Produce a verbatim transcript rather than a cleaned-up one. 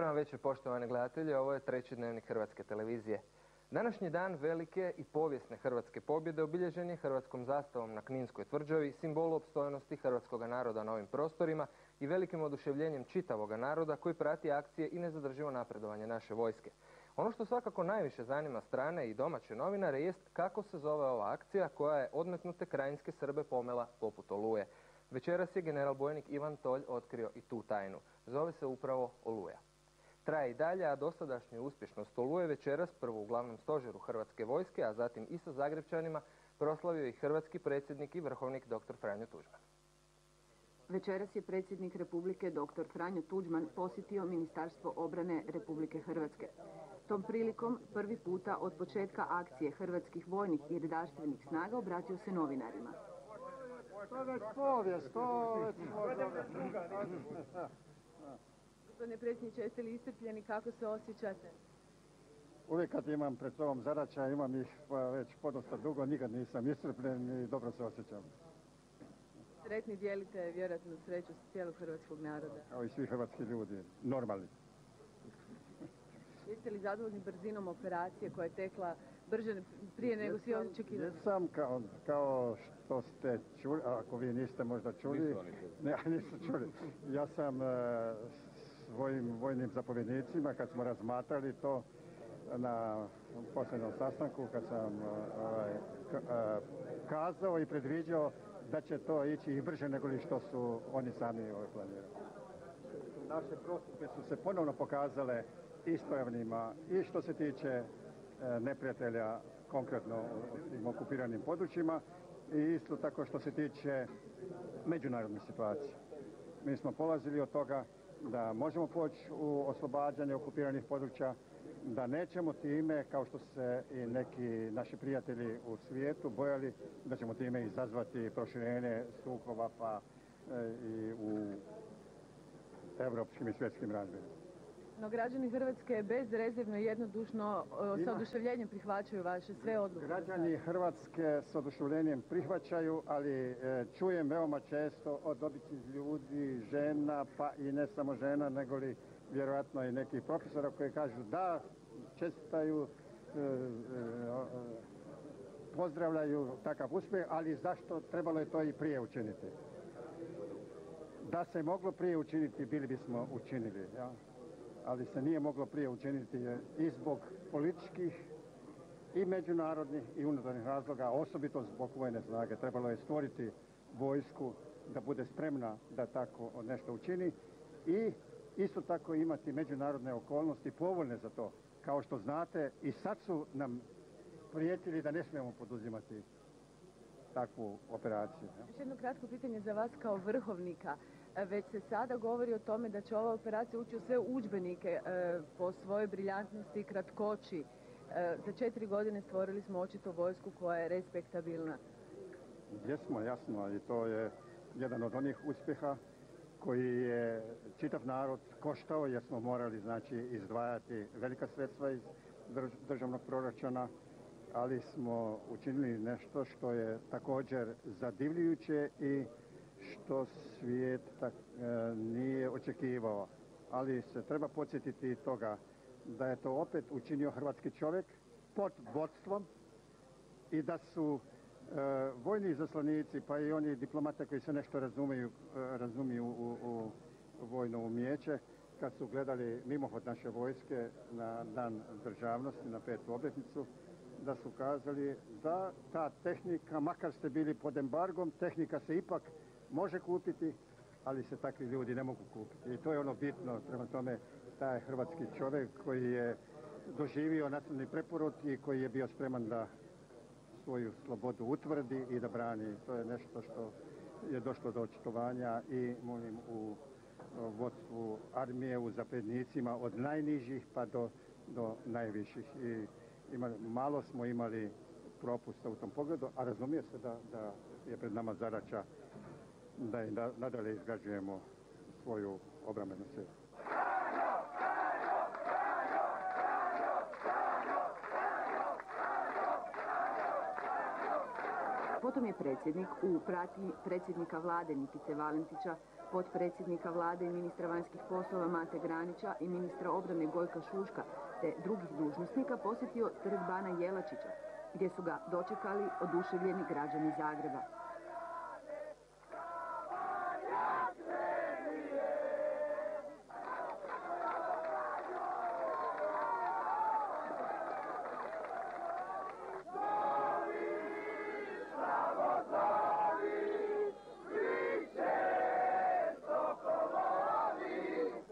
vam večer, poštovani gledatelji, ovo je treći dnevnik Hrvatske televizije. Današnji dan velike i povijesne hrvatske pobjede obilježen je hrvatskom zastavom na Kninskoj tvrđavi, simbolu opstojnosti hrvatskog naroda na ovim prostorima i velikim oduševljenjem čitavoga naroda koji prati akcije i nezadrživo napredovanje naše vojske. Ono što svakako najviše zanima strane i domaće novinare jest kako se zove ova akcija koja je odmetnute krajinske Srbe pomela poput oluje. Večeras je general bojnik Ivan Tolj otkrio i tu tajnu. Zove se upravo Oluja. Traje i dalje, a dosadašnju uspješnost Oluje večeras prvo u glavnom stožeru Hrvatske vojske, a zatim i sa Zagrepčanima proslavio i hrvatski predsjednik i vrhovnik doktor Franjo Tuđman. Večeras je predsjednik Republike doktor Franjo Tuđman posjetio Ministarstvo obrane Republike Hrvatske. Tom prilikom prvi puta od početka akcije hrvatskih vojnih i redarstvenih snaga obratio se novinarima. To je već povijest, to je već Gospodine predsjedniče, jeste li iscrpljeni, kako se osjećate? Uvijek kad imam pred sobom zadaća, imam ih već podosta dugo, nikad nisam iscrpljen i dobro se osjećam. Sretni, dijelite vjerojatno sreću cijelog hrvatskog naroda. Kao i svi hrvatski ljudi, normalni. Jeste li zadovoljni brzinom operacije koja je tekla brže prije nego svi očekivali? Jesam, kao, kao što ste čuli, ako vi niste možda čuli, ne, nisu čuli. Ja sam e, svojim vojnim zapovjednicima, kad smo razmatrali to na posljednom sastanku, kad sam ovaj, kazao i predviđao da će to ići i brže nego li što su oni sami ovaj, planirali. Naše prostupke su se ponovno pokazale ispravnima i što se tiče e, neprijatelja konkretno u tim okupiranim područjima i isto tako što se tiče međunarodne situacije. Mi smo polazili od toga da možemo poći u oslobađanje okupiranih područja, da nećemo time, kao što se i neki naši prijatelji u svijetu bojali, da ćemo time izazvati proširenje sukoba pa e, i u evropskim i svjetskim razmjerima. No građani Hrvatske bezrezervno i jednodušno sa oduševljenjem prihvaćaju vaše sve odluke. Građani Hrvatske s oduševljenjem prihvaćaju, ali e, čujem veoma često od običnih ljudi, žena, pa i ne samo žena, nego li vjerojatno i nekih profesora koji kažu da, čestitaju, e, e, pozdravljaju takav uspjeh, ali zašto trebalo je to i prije učiniti? Da se moglo prije učiniti, bili bismo učinili, ja? Ali se nije moglo prije učiniti i zbog političkih i međunarodnih i unutarnjih razloga, osobito zbog vojne snage. Trebalo je stvoriti vojsku da bude spremna da tako nešto učini i isto tako imati međunarodne okolnosti povoljne za to. Kao što znate, i sad su nam prijetili da ne smijemo poduzimati takvu operaciju. Još jedno kratko pitanje za vas kao vrhovnika. Već se sada govori o tome da će ova operacija ući u sve udžbenike e, po svojoj briljantnosti i kratkoći. E, za četiri godine stvorili smo očito vojsku koja je respektabilna. Jesmo, jasno, i to je jedan od onih uspjeha koji je čitav narod koštao, jer smo morali znači izdvajati velika sredstva iz državnog proračuna, ali smo učinili nešto što je također zadivljujuće i što svijet tak, e, nije očekivao. Ali se treba podsjetiti toga da je to opet učinio hrvatski čovjek pod vodstvom i da su e, vojni izaslanici, pa i oni diplomate koji se nešto razumiju, e, razumiju u, u, u vojno umijeće, kad su gledali mimohod naše vojske na dan državnosti, na petu obljetnicu, da su kazali da ta tehnika, makar ste bili pod embargom, tehnika se ipak može kupiti, ali se takvi ljudi ne mogu kupiti. I to je ono bitno, prema tome taj hrvatski čovjek koji je doživio nacionalni preporod i koji je bio spreman da svoju slobodu utvrdi i da brani. To je nešto što je došlo do očitovanja i molim u vodstvu armije, u zapovjednicima od najnižih pa do, do najviših. I ima, malo smo imali propusta u tom pogledu, a razumije se da, da je pred nama zadaća da i nadalje izgrađujemo svoju obrambenu silu. Potom je predsjednik u pratnji predsjednika vlade Nikice Valentića potpredsjednika vlade i ministra vanjskih poslova Mate Granića i ministra obrane Gojka Šuška te drugih dužnosnika posjetio trg bana Jelačića, gdje su ga dočekali oduševljeni građani Zagreba.